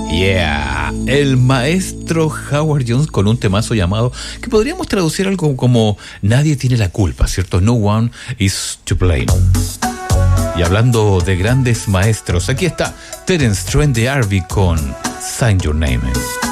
Yeah, el maestro Howard Jones con un temazo llamado, que podríamos traducir algo como Nadie tiene la culpa, ¿cierto? No one is to blame. Y hablando de grandes maestros, aquí está Terence Trent D'Arby con Sign Your Name.